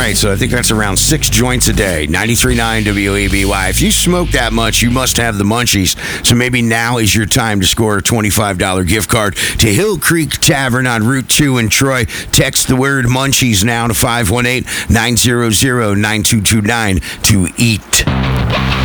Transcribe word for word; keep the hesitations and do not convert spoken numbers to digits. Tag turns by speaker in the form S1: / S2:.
S1: right, so I think that's around six joints a day. ninety-three point nine W E B Y. If you smoke that much, you must have the munchies. So maybe now is your time to score a twenty-five dollars gift card to Hill Creek Tavern on Route two in Troy. Text the word munchies now to five one eight, nine zero zero, nine two two nine to eat.